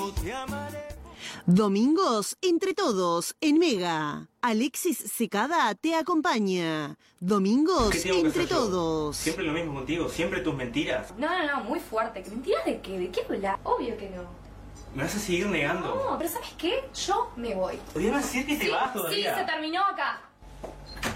Domingos entre todos en Mega. Alexis Secada te acompaña. Domingos entre todos. Siempre lo mismo contigo, siempre tus mentiras. No, muy fuerte. ¿Mentiras de qué? ¿De qué hablas? Obvio que no. ¿Me vas a seguir negando? No, pero ¿sabes qué? Yo me voy. ¿Podrías decir que te vas todavía? Sí, se terminó acá.